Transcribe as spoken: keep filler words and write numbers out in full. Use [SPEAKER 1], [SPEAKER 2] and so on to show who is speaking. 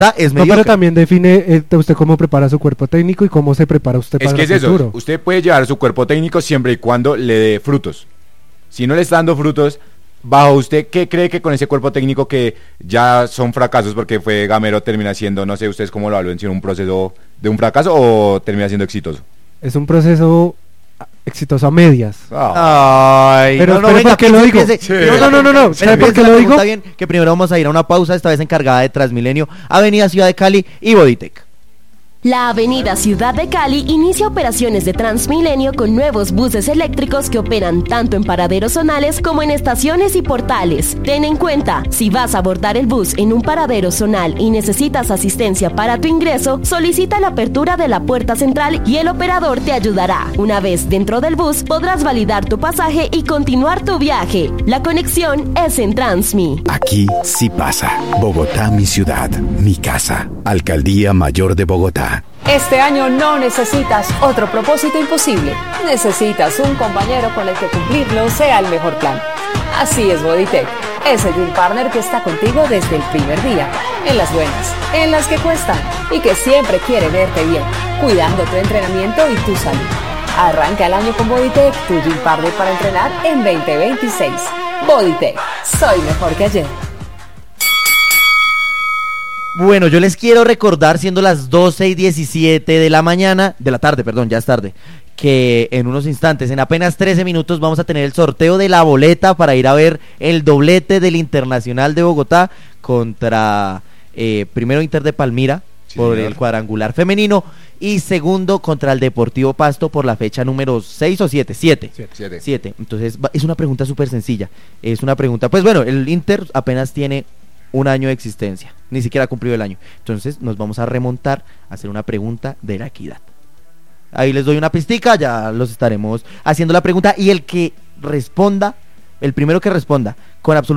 [SPEAKER 1] es
[SPEAKER 2] No,
[SPEAKER 1] mediocre.
[SPEAKER 2] pero también define eh, usted cómo prepara su cuerpo técnico y cómo se prepara usted
[SPEAKER 3] Es
[SPEAKER 2] para
[SPEAKER 3] que
[SPEAKER 2] el
[SPEAKER 3] es eso,
[SPEAKER 2] futuro.
[SPEAKER 3] usted puede llevar su cuerpo técnico siempre y cuando le dé frutos. Si no le está dando frutos, bajo usted, ¿qué cree que con ese cuerpo técnico que ya son fracasos porque fue gamero termina siendo, no sé, ustedes cómo lo evalúan, si un proceso de un fracaso o termina siendo exitoso?
[SPEAKER 2] Es un proceso exitoso a medias.
[SPEAKER 1] Ay,
[SPEAKER 2] Pero,
[SPEAKER 1] no, no,
[SPEAKER 2] pero
[SPEAKER 1] venga,
[SPEAKER 2] ¿por qué lo
[SPEAKER 1] piense,
[SPEAKER 2] digo?
[SPEAKER 1] piense,
[SPEAKER 3] Sí.
[SPEAKER 1] piense
[SPEAKER 2] No, no, no, no,
[SPEAKER 1] la-
[SPEAKER 2] ¿sabe por
[SPEAKER 1] piense
[SPEAKER 2] qué
[SPEAKER 1] la
[SPEAKER 2] lo digo?
[SPEAKER 1] pregunta bien, que primero vamos a ir a una pausa, esta vez encargada de Transmilenio, Avenida Ciudad de Cali y Bodytech.
[SPEAKER 4] La Avenida Ciudad de Cali inicia operaciones de Transmilenio con nuevos buses eléctricos que operan tanto en paraderos zonales como en estaciones y portales. Ten en cuenta, si vas a abordar el bus en un paradero zonal y necesitas asistencia para tu ingreso, solicita la apertura de la puerta central y el operador te ayudará. Una vez dentro del bus, podrás validar tu pasaje y continuar tu viaje. La conexión es en Transmi.
[SPEAKER 5] Aquí sí pasa. Bogotá, mi ciudad, mi casa. Alcaldía Mayor de Bogotá.
[SPEAKER 6] Este año no necesitas otro propósito imposible. Necesitas un compañero con el que cumplirlo sea el mejor plan. Así es Bodytech, ese Gym Partner que está contigo desde el primer día, en las buenas, en las que cuestan y que siempre quiere verte bien, cuidando tu entrenamiento y tu salud. Arranca el año con Bodytech, tu Gym Partner para entrenar en veinte veintiséis. Bodytech, soy mejor que ayer.
[SPEAKER 1] Bueno, yo les quiero recordar, siendo las doce y diecisiete de la mañana, de la tarde, perdón, ya es tarde, que en unos instantes, en apenas trece minutos, vamos a tener el sorteo de la boleta para ir a ver el doblete del Internacional de Bogotá contra, eh, primero Inter de Palmira,
[SPEAKER 3] Sí,
[SPEAKER 1] por
[SPEAKER 3] señor.
[SPEAKER 1] el cuadrangular femenino, y segundo contra el Deportivo Pasto por la fecha número seis o siete, siete.
[SPEAKER 3] Siete.
[SPEAKER 1] siete. Entonces, va- es una pregunta súper sencilla. Es una pregunta, pues bueno, el Inter apenas tiene un año de existencia, ni siquiera ha cumplido el año. Entonces nos vamos a remontar a hacer una pregunta de la equidad. Ahí les doy una pistica, ya los estaremos haciendo la pregunta y el que responda, el primero que responda con absoluta